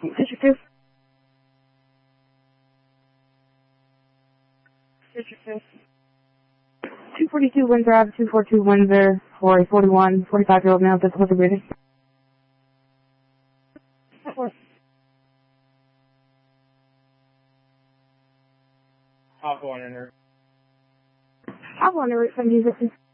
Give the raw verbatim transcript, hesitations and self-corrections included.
District two. District two. two forty-two Windsor Ave, two forty-two Windsor, for a forty-one, forty-five-year-old male difficulty breathing. I'll go on in there. I'll go on the route from you.